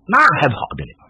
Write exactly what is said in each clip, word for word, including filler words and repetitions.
那还跑得了？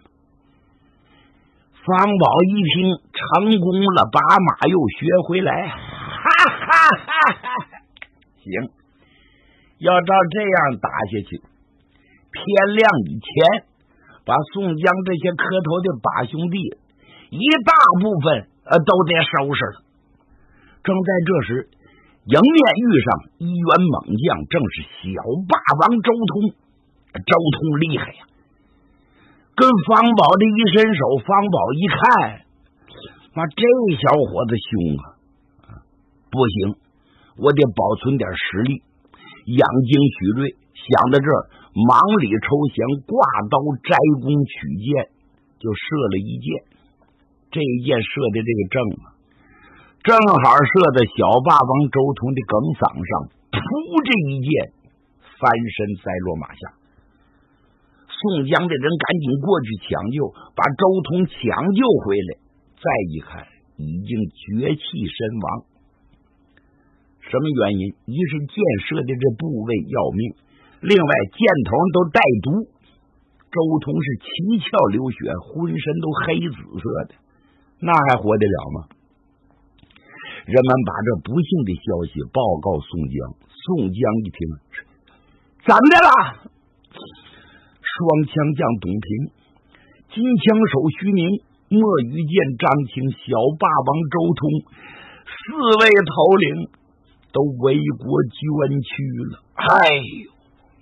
方宝一听成功了，把马又学回来，哈哈哈哈！行，要照这样打下去，天亮以前把宋江这些磕头的把兄弟一大部分呃都得收拾了。正在这时，迎面遇上一员猛将，正是小霸王周通。周通厉害呀，跟方宝的一伸手，方宝一看，妈，这小伙子凶啊！不行，我得保存点实力，养精蓄锐。想到这儿，忙里抽弦，挂刀摘弓取箭，就射了一箭。这一箭射的这个正啊，正好射在小霸王周通的梗嗓上，噗！这一箭翻身栽落马下。宋江的人赶紧过去抢救，把周通抢救回来。再一看，已经绝气身亡。什么原因？一是箭射的这部位要命，另外箭头都带毒。周通是七窍流血，浑身都黑紫色的，那还活得了吗？人们把这不幸的消息报告宋江，宋江一听，怎么的了？双枪将董平，金枪手徐明，墨鱼剑张青，小霸王周通，四位头领都为国捐躯了。哎呦！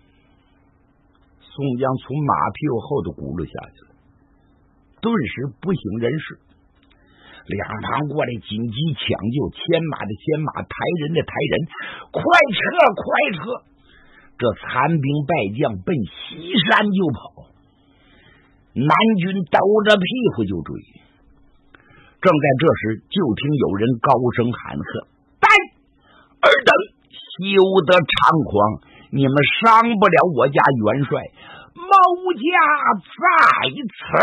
宋江从马屁股后头轱辘下去了，顿时不省人事。两旁过来紧急抢救，牵马的牵马，抬人的抬人，快撤快撤！这残兵败将奔西山就跑，南军抖着屁股就追。正在这时，就听有人高声喊喝：“待尔等休得猖狂！你们伤不了我家元帅，某家在此。”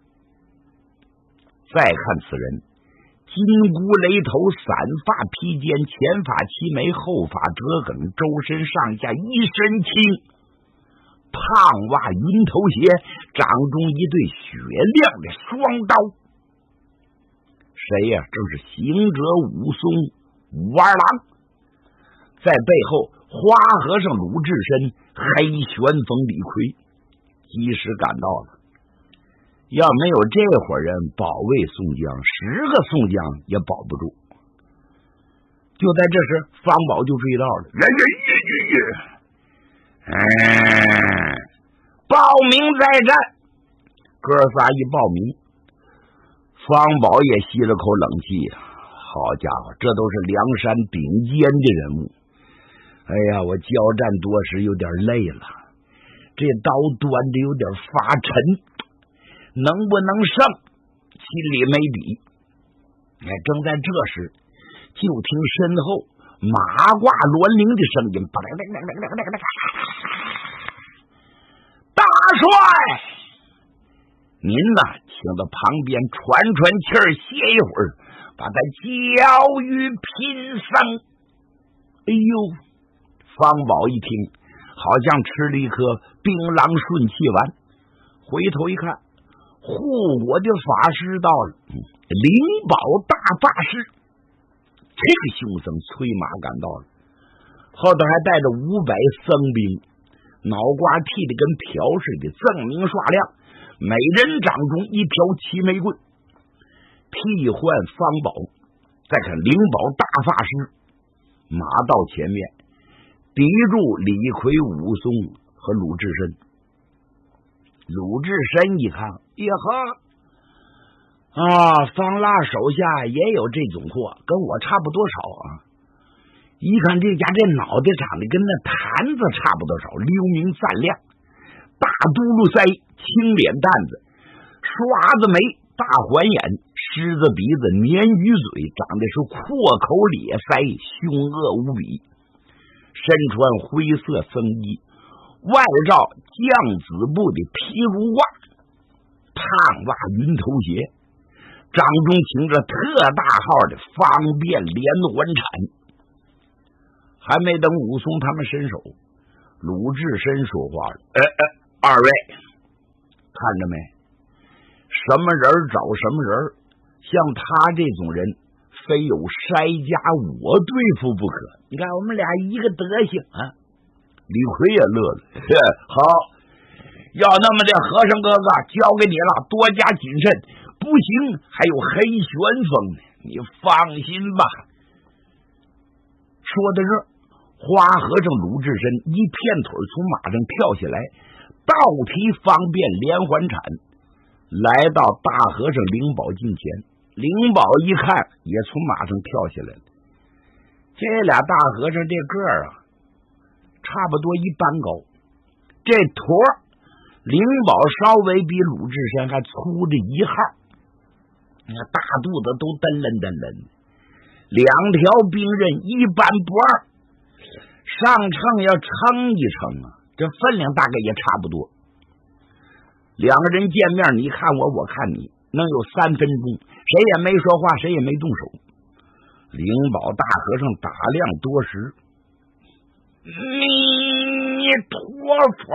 再看此人，金箍雷头，散发披肩，前发齐眉，后发折梗，周身上下一身青，胖袜云头鞋，掌中一对雪亮的双刀。谁呀、啊？正是行者武松武二郎。在背后，花和尚鲁智深，黑旋风李逵及时赶到了。要没有这伙人保卫宋江，十个宋江也保不住。就在这时，方宝就追到了，人人嗯，报名再战。哥仨一报名，方宝也吸了口冷气。好家伙，这都是梁山顶尖的人物。哎呀，我交战多时有点累了，这刀端的有点发沉。能不能胜，心里没底。哎，正在这时，就听身后马挂銮铃的声音：“大帅，您呢，请到旁边喘喘气儿，歇一会儿，把他交于贫僧。”哎呦，方宝一听，好像吃了一颗槟榔顺气丸，回头一看。护我的法师到了，灵宝大法师，这个凶僧催马赶到了，后头还带着五百僧兵，脑瓜剃得跟瓢似的，锃明刷亮，每人掌中一条齐眉棍，替换方宝。再看灵宝大法师，马到前面，敌住李逵、武松和鲁智深。鲁智深一看，呀呵，啊，方腊手下也有这种货，跟我差不多少啊。一看这家这脑袋长得跟那坛子差不多少，溜明锃亮，大嘟噜腮，青脸蛋子，刷子眉，大环眼，狮子鼻子，鲶鱼嘴，长得是阔口咧腮，凶恶无比，身穿灰色僧衣，外罩酱紫布的皮如褂，胖袜云头鞋，掌中擎着特大号的方便连环铲。还没等武松他们伸手，鲁智深说话了：“呃呃，二位， 看着没？什么人找什么人，像他这种人，非有筛家我对付不可。你看我们俩一个德行啊！李逵也乐了，好，要那么的，和尚哥哥交给你了，多加谨慎。不行，还有黑旋风呢，你放心吧。说到这儿，花和尚鲁智深一片腿从马上跳下来，倒提方便连环铲，来到大和尚灵宝近前。灵宝一看，也从马上跳下来了。这俩大和尚这个儿啊，差不多一般高，这坨灵宝稍微比鲁智深还粗着一号，那大肚子都噔楞噔楞，两条兵刃一般不二，上秤要称一称啊，这分量大概也差不多。两个人见面，你看我，我看你，能有三分钟，谁也没说话，谁也没动手。灵宝大和尚打量多时，你陀佛，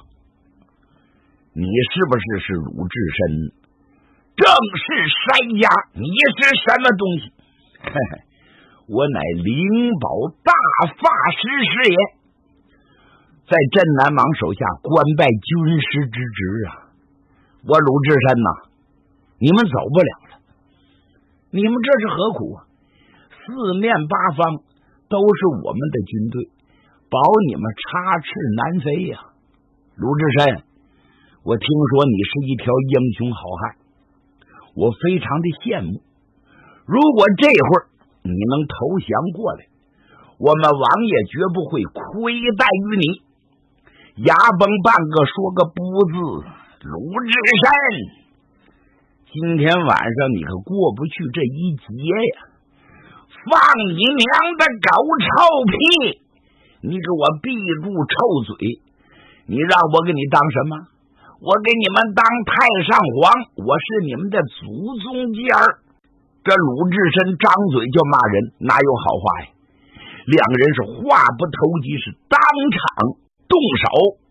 你是不是是鲁智深？正是筛家，你是什么东西？嘿嘿，我乃灵宝大法师师也，在镇南王手下官拜军师之职啊。我鲁智深呐、啊，你们走不了了，你们这是何苦啊？四面八方都是我们的军队，保你们插翅难飞呀、啊！鲁智深，我听说你是一条英雄好汉，我非常的羡慕。如果这会儿你能投降过来，我们王爷绝不会亏待于你。牙崩半个说个不字，鲁智深，今天晚上你可过不去这一劫呀！放你娘的狗臭屁！你给我闭住臭嘴！你让我给你当什么？我给你们当太上皇，我是你们的祖宗家儿。这鲁智深张嘴就骂人，哪有好话呀？两个人是话不投机，是当场动手。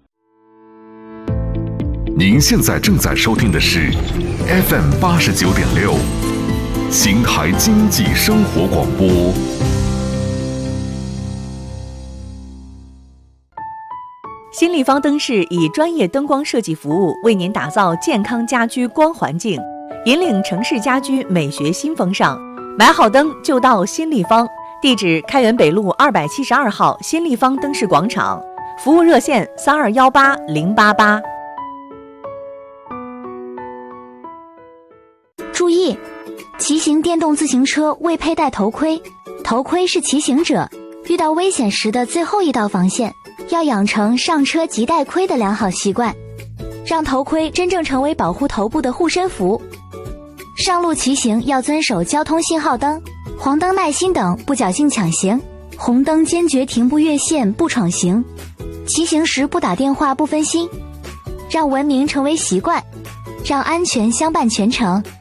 您现在正在收听的是 F M 八十九点六。邢台经济生活广播。 新立方灯饰以专业灯光设计服务为您打造健康家居光环境，引领城市家居美学新风尚。买好灯就到新立方，地址开元北路二百七十二号新立方灯饰广场，服务热线三二幺八零八八。 注意！骑行电动自行车未佩戴头盔，头盔是骑行者遇到危险时的最后一道防线，要养成上车即戴盔的良好习惯，让头盔真正成为保护头部的护身符。上路骑行要遵守交通信号灯、黄灯耐心等，不侥幸抢行，红灯坚决停步越线不闯行，骑行时不打电话不分心，让文明成为习惯，让安全相伴全程。